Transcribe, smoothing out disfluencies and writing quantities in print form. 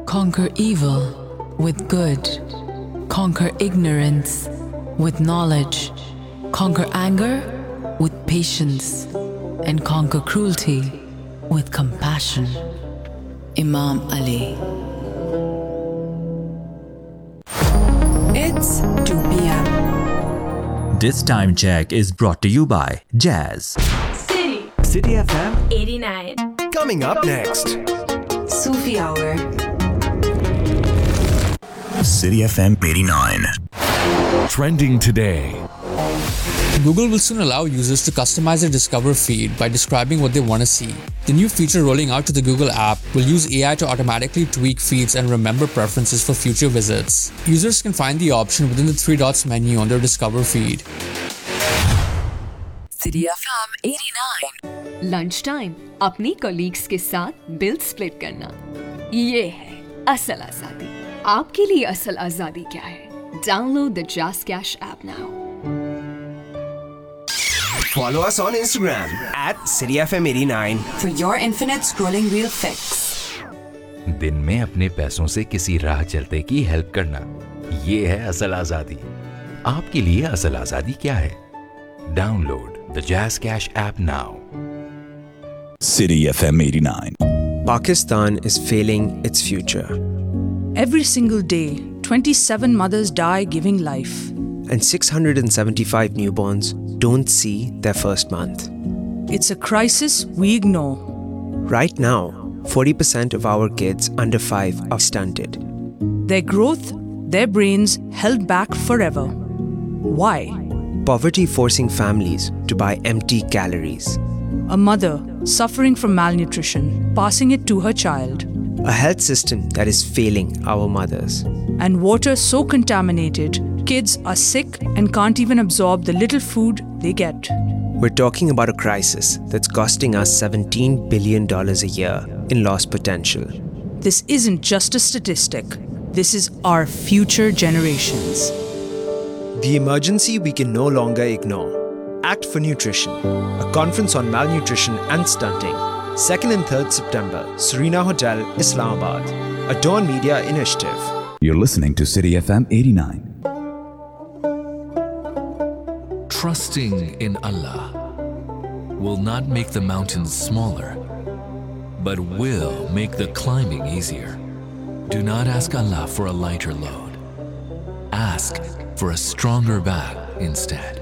Conquer evil with good. Conquer ignorance with knowledge. Conquer anger with patience. And conquer cruelty with compassion. Imam Ali. It's 2 p.m. This time check is brought to you by Jazz. City FM 89. coming up next. Sufi Hour. City FM 89. Trending today. Google will soon allow users to customize their Discover feed by describing what they want to see. The new feature rolling out to the Google app will use AI to automatically tweak feeds and remember preferences for future visits. Users can find the option within the 3 dots menu on their Discover feed. City FM 89. Lunch time अपनी colleagues के साथ bill split करना, ये है असल आजादी। आपके लिए असल आजादी क्या है? Download the jazz cash app now. Follow us on Instagram @cityfm89 For your infinite scrolling reel fix. दिन में अपने पैसों से किसी राह चलते की हेल्प करना, ये है असल आजादी। आपके लिए असल आजादी क्या है? Download the jazz cash app now. City FM 89. Pakistan is failing its future. Every single day, 27 mothers die giving life. And 675 newborns don't see their first month. It's a crisis we ignore. Right now, 40% of our kids under 5 are stunted. Their growth, their brains held back forever. Why? Poverty forcing families to buy empty calories. A mother suffering from malnutrition, passing it to her child. A health system that is failing our mothers. And water so contaminated, kids are sick and can't even absorb the little food they get. We're talking about a crisis that's costing us $17 billion a year in lost potential. This isn't just a statistic. This is our future generations. The emergency we can no longer ignore. Act for Nutrition, a conference on malnutrition and stunting. 2nd and 3rd September, Serena Hotel, Islamabad. A Dawn Media initiative. You're listening to City FM 89. Trusting in Allah will not make the mountains smaller, but will make the climbing easier. Do not ask Allah for a lighter load. Ask for a stronger back instead.